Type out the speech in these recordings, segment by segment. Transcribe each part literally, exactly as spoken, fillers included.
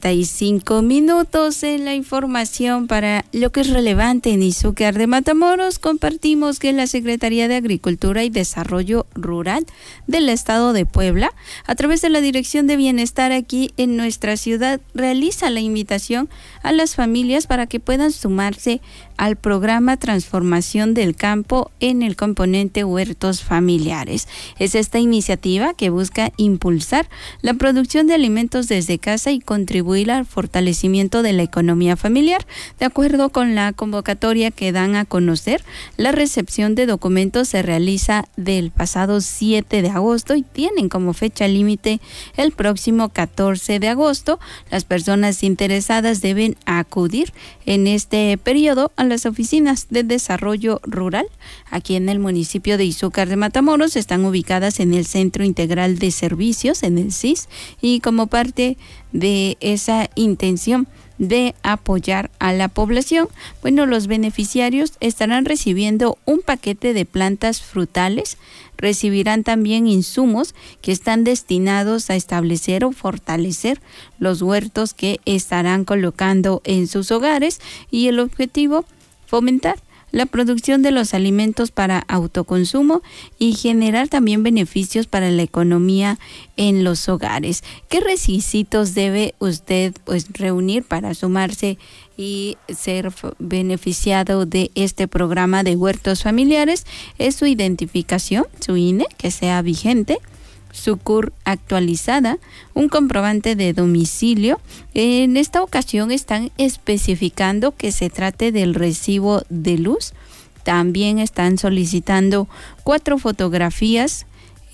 y cinco minutos en la información para lo que es relevante en Izúcar de Matamoros. Compartimos que la Secretaría de Agricultura y Desarrollo Rural del Estado de Puebla, a través de la Dirección de Bienestar aquí en nuestra ciudad, realiza la invitación a las familias para que puedan sumarse al programa Transformación del Campo en el componente Huertos Familiares. Es esta iniciativa que busca impulsar la producción de alimentos desde casa y contribuir al fortalecimiento de la economía familiar. De acuerdo con la convocatoria que dan a conocer, la recepción de documentos se realiza del pasado siete de agosto y tienen como fecha límite el próximo catorce de agosto. Las personas interesadas deben acudir en este periodo a las oficinas de desarrollo rural aquí en el municipio de Izúcar de Matamoros. Están ubicadas en el Centro Integral de Servicios, en el C I S, y como parte de esa intención de apoyar a la población, bueno, los beneficiarios estarán recibiendo un paquete de plantas frutales, recibirán también insumos que están destinados a establecer o fortalecer los huertos que estarán colocando en sus hogares, y el objetivo, fomentar la producción de los alimentos para autoconsumo y generar también beneficios para la economía en los hogares. ¿Qué requisitos debe usted pues reunir para sumarse y ser beneficiado de este programa de huertos familiares? Es su identificación, su I N E, que sea vigente, su C U R actualizada, un comprobante de domicilio. En esta ocasión están especificando que se trate del recibo de luz. También están solicitando cuatro fotografías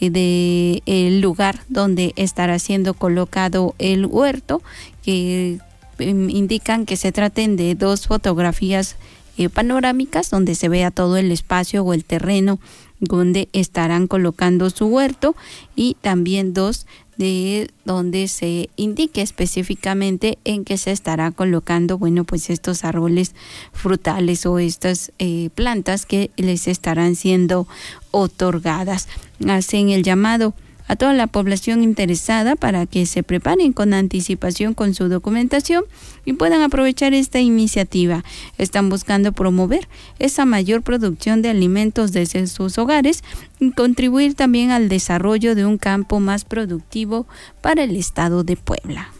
de el lugar donde estará siendo colocado el huerto, que indican que se traten de dos fotografías eh, panorámicas donde se vea todo el espacio o el terreno donde estarán colocando su huerto, y también dos de donde se indique específicamente en que se estará colocando, bueno, pues estos árboles frutales o estas eh, plantas que les estarán siendo otorgadas. Hacen el llamado a toda la población interesada para que se preparen con anticipación con su documentación y puedan aprovechar esta iniciativa. Están buscando promover esa mayor producción de alimentos desde sus hogares y contribuir también al desarrollo de un campo más productivo para el estado de Puebla.